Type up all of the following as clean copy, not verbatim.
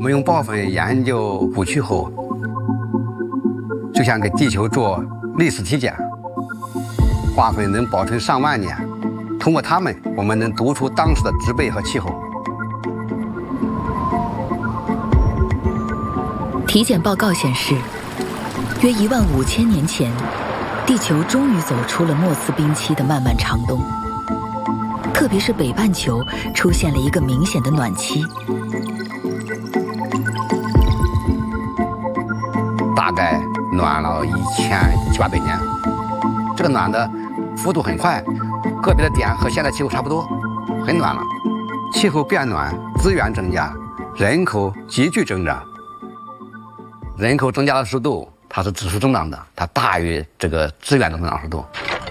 们用孢粉研究古气候，就像给地球做历史体检。花粉能保存上万年，通过它们，我们能读出当时的植被和气候。 体检报告显示，约15000年前，地球终于走出了莫斯冰期的漫漫长冬。特别是北半球出现了一个明显的暖期， 大概暖了1700-1800年。这个暖的幅度很快，个别的点和现在气候差不多，很暖了。气候变暖，资源增加，人口急剧增长。人口增加的速度，它是指数增长的，它大于这个资源的增长速度。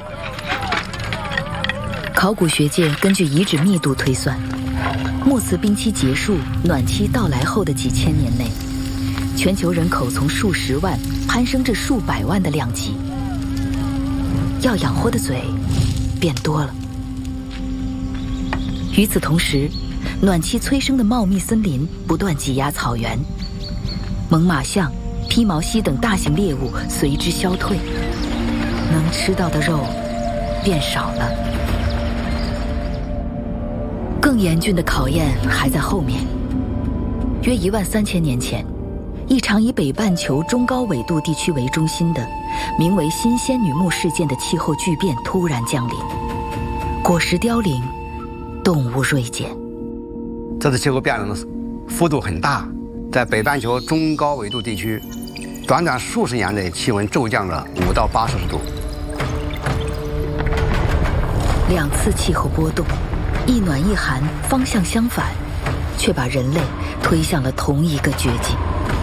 考古学界根据遗址密度推算，莫斯冰期结束、暖期到来后的几千年内，全球人口从数十万攀升至数百万的量级，要养活的嘴变多了。与此同时，暖期催生的茂密森林不断挤压草原，猛犸象、披毛犀等大型猎物随之消退，能吃到的肉变少了。更严峻的考验还在后面。约13000年前，一场以北半球中高纬度地区为中心的名为新仙女木事件的气候巨变突然降临，果实凋零，动物锐减。 这次气候变冷的幅度很大，在北半球中高纬度地区，短短数十年内气温骤降了5到8摄氏度。 2次气候波动，一暖一寒，方向相反，却把人类推向了同一个绝境。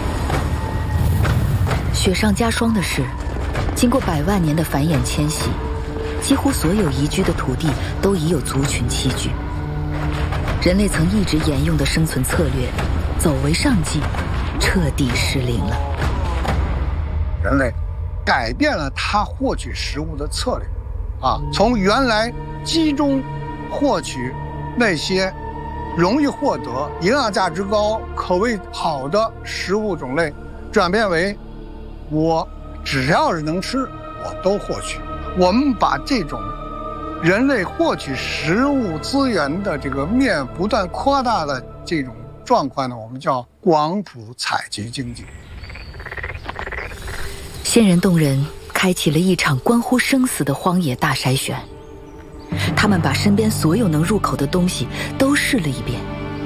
雪上加霜的是，经过100万年的繁衍迁徙，几乎所有宜居的土地都已有族群栖居。人类曾一直沿用的生存策略，走为上计，彻底失灵了。 人类改变了他获取食物的策略，从原来集中获取那些容易获得、营养价值高、口味好的食物种类，转变为我只要是能吃，我都获取。我们把这种人类获取食物资源的这个面不断扩大的这种状况呢，我们叫广谱采集经济。 先人洞人开启了一场关乎生死的荒野大筛选，他们把身边所有能入口的东西都试了一遍。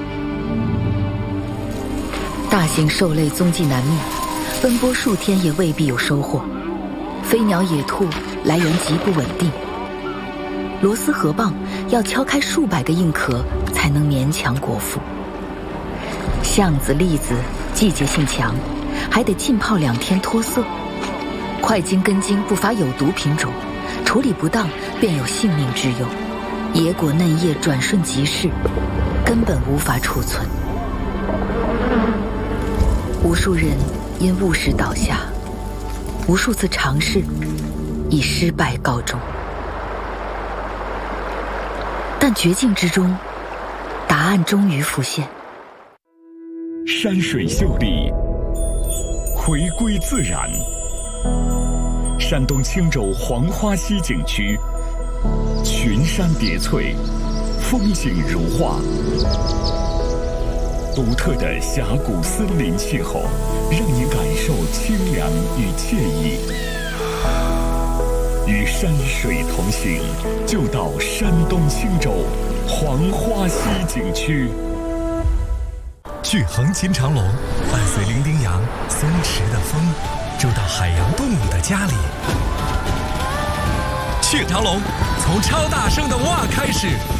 大型兽类踪迹难觅，奔波数天也未必有收获。飞鸟野兔来源极不稳定，螺丝河蚌要敲开数百个硬壳才能勉强果腹。橡子、栗子季节性强，还得浸泡2天脱色。块茎、根茎不乏有毒品种，处理不当便有性命之忧。野果嫩叶转瞬即逝，根本无法储存。无数人因误食倒下，无数次尝试以失败告终。但绝境之中，答案终于浮现。 山水秀丽，回归自然。山东青州黄花溪景区，群山叠翠，风景如画。独特的峡谷森林气候，让你感受清凉与惬意。与山水同行，就到山东青州黄花溪景区。 巨恒金长隆伴随伶仃洋松弛的风，住到海洋动物的家里。雀巢笼从超大声的哇开始，